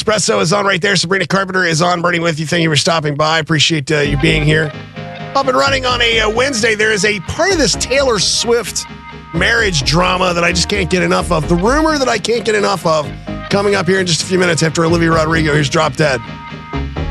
Espresso is on right there. Sabrina Carpenter is on, burning with you. Thank you for stopping by. Appreciate you being here. Up and running on a Wednesday. There is a part of this Taylor Swift marriage drama that I just can't get enough of. The rumor that I can't get enough of coming up here in just a few minutes after Olivia Rodrigo. Here's Drop Dead.